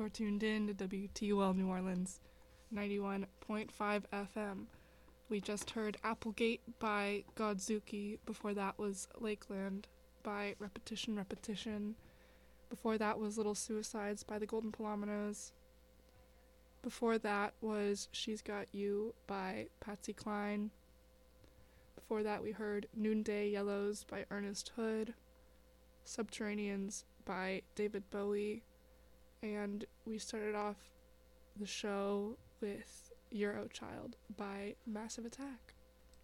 You're tuned in to WTUL New Orleans, 91.5 FM. We just heard Applegate by Godzuki. Before that was Lakeland by Repetition Repetition. Before that was Little Suicides by the Golden Palominos. Before that was She's Got You by Patsy Cline. Before that we heard Noonday Yellows by Ernest Hood. Subterraneans by David Bowie. And we started off the show with Eurochild by Massive Attack.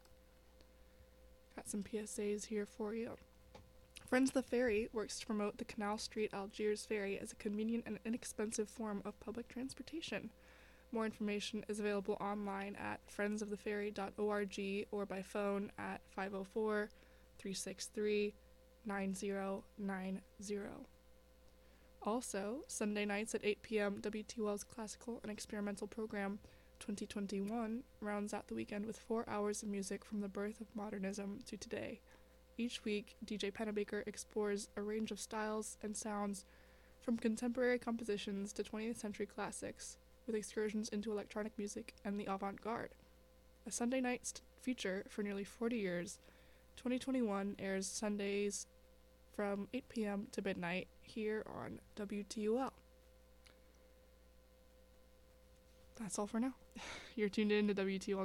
Got some PSAs here for you. Friends of the Ferry works to promote the Canal Street Algiers Ferry as a convenient and inexpensive form of public transportation. More information is available online at friendsoftheferry.org or by phone at 504-363-9090. Also, Sunday nights at 8 p.m., WTUL's Classical and Experimental Program 2021 rounds out the weekend with 4 hours of music from the birth of modernism to today. Each week, DJ Pennebaker explores a range of styles and sounds from contemporary compositions to 20th century classics, with excursions into electronic music and the avant-garde. A Sunday night feature for nearly 40 years, 2021 airs Sundays from 8 p.m. to midnight here on WTUL. That's all for now. You're tuned in to WTUL